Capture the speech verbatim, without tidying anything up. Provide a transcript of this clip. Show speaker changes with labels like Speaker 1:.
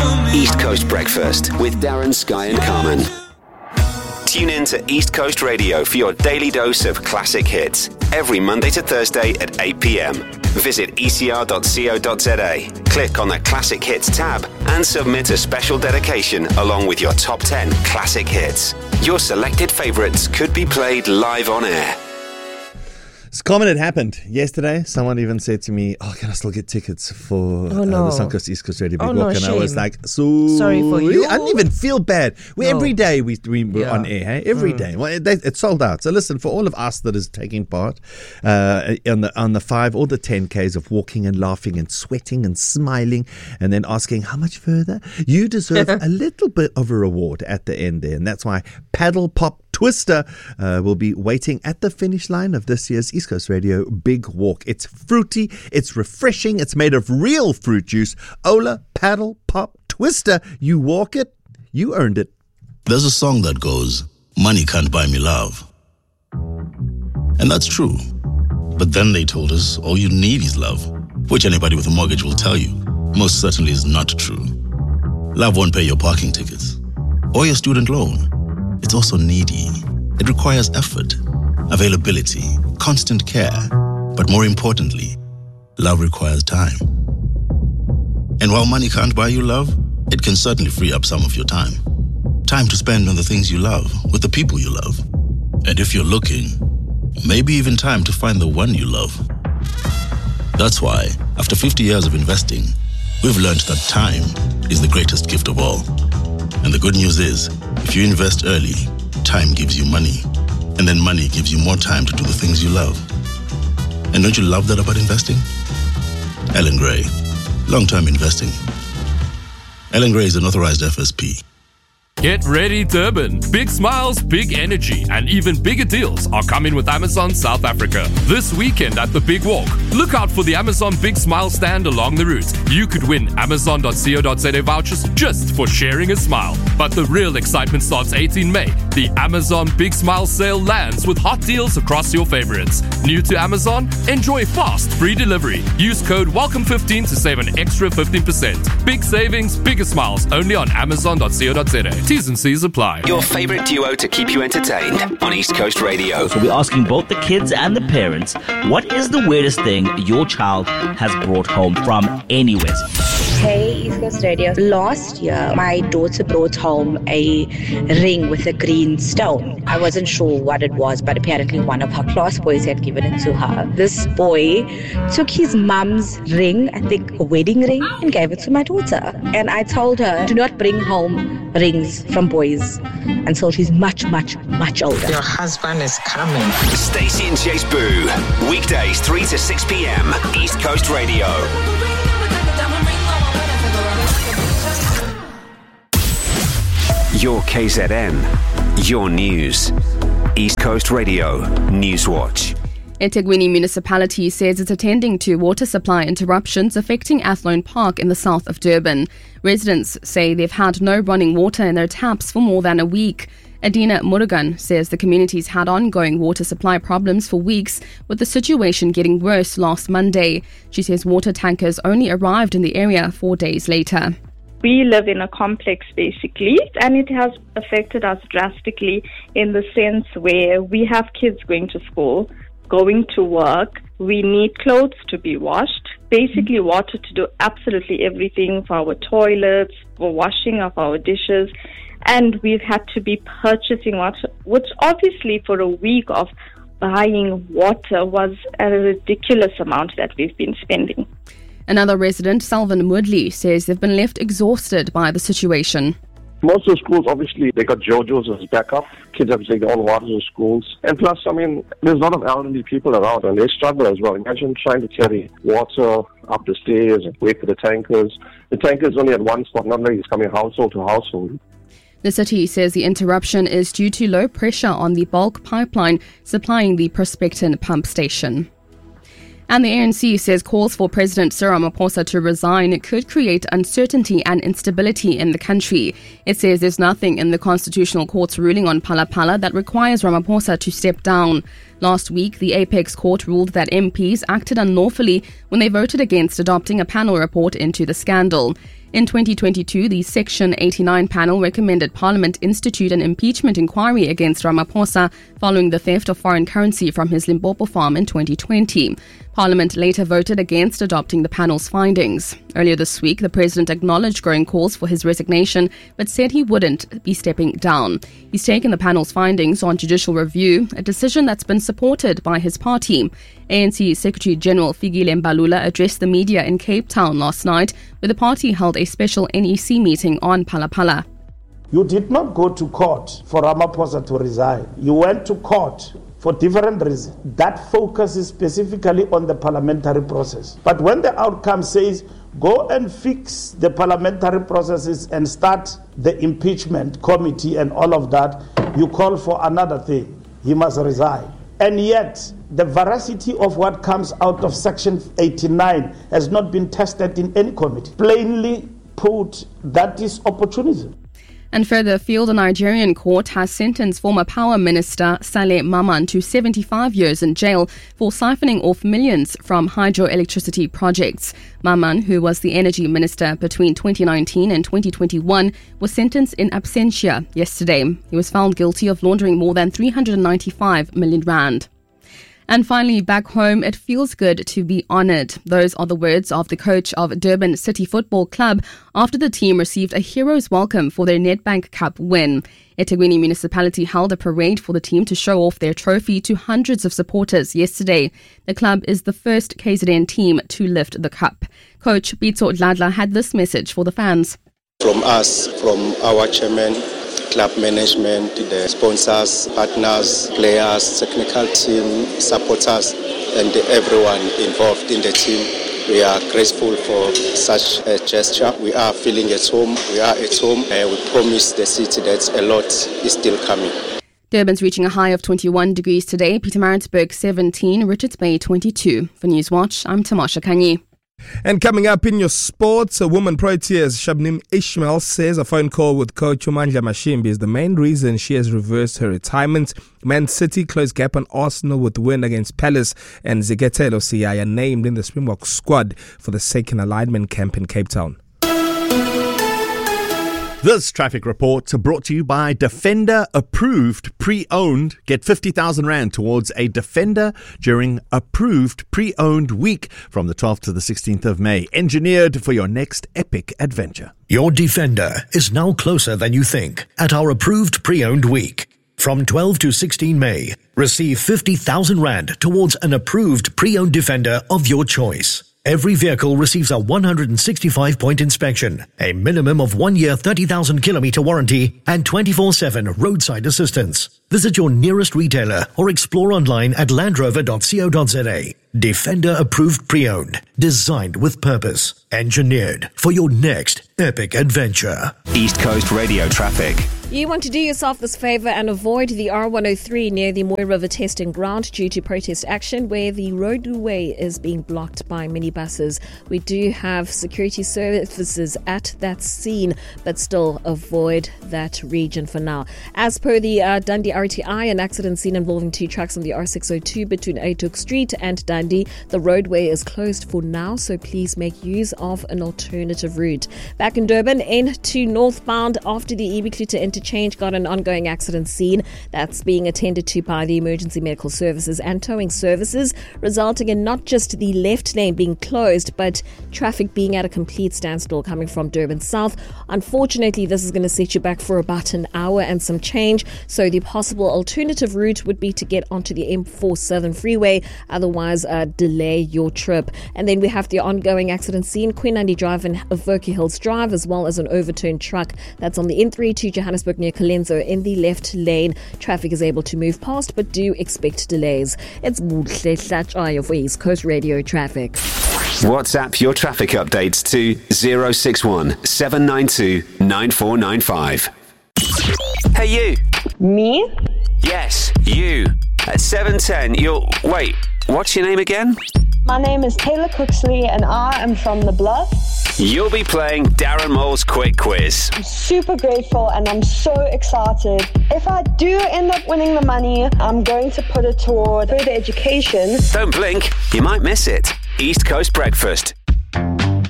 Speaker 1: East Coast Breakfast with Darren, Sky and Carmen. Tune in to East Coast Radio for your daily dose of classic hits every Monday to Thursday at eight p.m. Visit e c r dot co dot z a, click on the Classic Hits tab and submit a special dedication along with your top ten classic hits. Your selected favourites could be played live on air.
Speaker 2: It's common. It happened yesterday. Someone even said to me, "Oh, can I still get tickets for
Speaker 3: oh, no.
Speaker 2: uh, the Suncoast East Coast Radio Big
Speaker 3: oh,
Speaker 2: Walk?"
Speaker 3: No,
Speaker 2: and
Speaker 3: shame.
Speaker 2: I was like, "So
Speaker 3: sorry for you."
Speaker 2: I didn't even feel bad. We
Speaker 3: no.
Speaker 2: every day we we were
Speaker 3: yeah.
Speaker 2: on air. Hey? Every mm. day. Well, it, it's sold out. So listen, for all of us that is taking part uh, on the on the five or the ten Ks of walking and laughing and sweating and smiling and then asking how much further, you deserve a little bit of a reward at the end there, and that's why Paddle Pop Twister uh, will be waiting at the finish line of this year's East Coast Radio Big Walk. It's fruity, it's refreshing, it's made of real fruit juice. Ola Paddle Pop Twister. You walk it, you earned it.
Speaker 4: There's a song that goes, "Money can't buy me love." And that's true. But then they told us all you need is love, which anybody with a mortgage will tell you most certainly is not true. Love won't pay your parking tickets or your student loan. It's also needy. It requires effort, availability, constant care. But more importantly, love requires time. And while money can't buy you love, it can certainly free up some of your time. Time to spend on the things you love, with the people you love. And if you're looking, maybe even time to find the one you love. That's why, after fifty years of investing, we've learned that time is the greatest gift of all. And the good news is, if you invest early, time gives you money. And then money gives you more time to do the things you love. And don't you love that about investing? Ellen Gray, long-term investing. Ellen Gray is an authorized F S P.
Speaker 5: Get ready, Durban. Big smiles, big energy, and even bigger deals are coming with Amazon South Africa. This weekend at the Big Walk, look out for the Amazon Big Smile stand along the route. You could win amazon dot co dot z a vouchers just for sharing a smile. But the real excitement starts eighteenth May. The Amazon Big Smile sale lands with hot deals across your favorites. New to Amazon? Enjoy fast, free delivery. Use code welcome fifteen to save an extra fifteen percent. Big savings, bigger smiles, only on amazon dot co dot z a. T's and C's apply.
Speaker 1: Your favourite duo to keep you entertained on East Coast Radio.
Speaker 6: So we're asking both the kids and the parents, what is the weirdest thing your child has brought home from anywhere?
Speaker 7: Hey, East Coast Radio. Last year, my daughter brought home a ring with a green stone. I wasn't sure what it was, but apparently one of her class boys had given it to her. This boy took his mum's ring, I think a wedding ring, and gave it to my daughter. And I told her, do not bring home rings from boys until she's much, much, much older.
Speaker 8: Your husband is coming.
Speaker 1: Stacey and Chase Boo. Weekdays three to six p.m. East Coast Radio. Your K Z N, your news. East Coast Radio Newswatch.
Speaker 9: eThekwini municipality says it's attending to water supply interruptions affecting Athlone Park in the south of Durban. Residents say they've had no running water in their taps for more than a week. Adina Murugan says the community's had ongoing water supply problems for weeks, with the situation getting worse last Monday. She says water tankers only arrived in the area four days later.
Speaker 10: We live in a complex basically, and it has affected us drastically in the sense where we have kids going to school, going to work, we need clothes to be washed, basically water to do absolutely everything for our toilets, for washing of our dishes, and we've had to be purchasing water, which obviously for a week of buying water was a ridiculous amount that we've been spending.
Speaker 9: Another resident, Salvan Mudley, says they've been left exhausted by the situation.
Speaker 11: Most of the schools, obviously, they got JoJo's as backup. Kids have to take their own water to schools. And plus, I mean, there's a lot of elderly people around and they struggle as well. Imagine trying to carry water up the stairs and wait for the tankers. The tanker's only at one spot, not like it's coming household to household.
Speaker 9: The city says the interruption is due to low pressure on the bulk pipeline supplying the Prospecton pump station. And the A N C says calls for President Cyril Ramaphosa to resign could create uncertainty and instability in the country. It says there's nothing in the Constitutional Court's ruling on Phala Phala that requires Ramaphosa to step down. Last week, the Apex Court ruled that M Ps acted unlawfully when they voted against adopting a panel report into the scandal. In twenty twenty-two, the Section eighty-nine panel recommended Parliament institute an impeachment inquiry against Ramaphosa following the theft of foreign currency from his Limpopo farm in twenty twenty. Parliament later voted against adopting the panel's findings. Earlier this week, the president acknowledged growing calls for his resignation, but said he wouldn't be stepping down. He's taken the panel's findings on judicial review, a decision that's been supported by his party. A N C Secretary General Fikile Mbalula addressed the media in Cape Town last night, where the party held a special N E C meeting on Phalaphala.
Speaker 3: You did not go to court for Ramaphosa to resign. You went to court for different reasons. That focuses specifically on the parliamentary process. But when the outcome says, go and fix the parliamentary processes and start the impeachment committee and all of that, you call for another thing. He must resign. And yet, the veracity of what comes out of Section eighty-nine has not been tested in any committee. Plainly put, that is opportunism.
Speaker 9: And further afield, a Nigerian court has sentenced former Power Minister Saleh Maman to seventy-five years in jail for siphoning off millions from hydroelectricity projects. Maman, who was the energy minister between twenty nineteen and twenty twenty-one, was sentenced in absentia yesterday. He was found guilty of laundering more than three hundred ninety-five million rand. And finally, back home, it feels good to be honoured. Those are the words of the coach of Durban City Football Club after the team received a hero's welcome for their Nedbank Cup win. eThekwini Municipality held a parade for the team to show off their trophy to hundreds of supporters yesterday. The club is the first K Z N team to lift the cup. Coach Pitso Dladla had this message for the fans.
Speaker 8: From us, from our chairman, club management, the sponsors, partners, players, technical team, supporters, and everyone involved in the team, we are grateful for such a gesture. We are feeling at home. We are at home. Uh, we promise the city that a lot is still coming.
Speaker 9: Durban's reaching a high of twenty-one degrees today. Pietermaritzburg seventeen, Richards Bay twenty-two. For Newswatch, I'm Tamasha Kanyi.
Speaker 12: And coming up in your sports, a woman Proteas Shabnim Ishmael says a phone call with coach Umandla Mashimbi is the main reason she has reversed her retirement. Man City closed gap on Arsenal with the win against Palace, and Ziketelo Siyaya named in the Springbok squad for the second alignment camp in Cape Town.
Speaker 2: This traffic report brought to you by Defender Approved Pre-Owned. Get fifty thousand rand towards a Defender during Approved Pre-Owned Week from the twelfth to the sixteenth of May. Engineered for your next epic adventure.
Speaker 13: Your Defender is now closer than you think at our Approved Pre-Owned Week. From twelve to sixteen May, receive fifty thousand rand towards an approved pre-owned Defender of your choice. Every vehicle receives a one hundred sixty-five point inspection, a minimum of one year thirty thousand kilometer warranty, and twenty-four seven roadside assistance. Visit your nearest retailer or explore online at landrover dot co dot za. Defender approved pre-owned, designed with purpose, engineered for your next epic adventure.
Speaker 1: East Coast Radio traffic.
Speaker 14: You want to do yourself this favour and avoid the R one oh three near the Mooi River testing ground due to protest action where the roadway is being blocked by minibuses. We do have security services at that scene, but still avoid that region for now. As per the uh, Dundee R T I, an accident scene involving two trucks on the R six oh two between Aytuk Street and Dundee. The roadway is closed for now, so please make use of an alternative route. Back in Durban, N two northbound after the Ibicluta interchange got an ongoing accident scene that's being attended to by the emergency medical services and towing services, resulting in not just the left lane being closed, but traffic being at a complete standstill coming from Durban South. Unfortunately, this is going to set you back for about an hour and some change, so the possible alternative route would be to get onto the M four Southern Freeway, otherwise uh, delay your trip. And then we have the ongoing accident scene, Quinandi Drive and Avoca Hills Drive, as well as an overturned truck that's on the N three to Johannesburg near Colenso in the left lane. Traffic is able to move past, but do expect delays. It's Muhle Hlatshayo for East Coast Radio Traffic.
Speaker 1: WhatsApp your traffic updates to zero six one seven nine two nine four nine five. Hey you.
Speaker 15: Me?
Speaker 1: Yes, you. At seven ten, you're... Wait, what's your name again?
Speaker 15: My name is Taylor Cooksley and I am from the Bluff.
Speaker 1: You'll be playing Darren Mole's Quick Quiz.
Speaker 15: I'm super grateful and I'm so excited. If I do end up winning the money, I'm going to put it toward further education.
Speaker 1: Don't blink, you might miss it. East Coast Breakfast.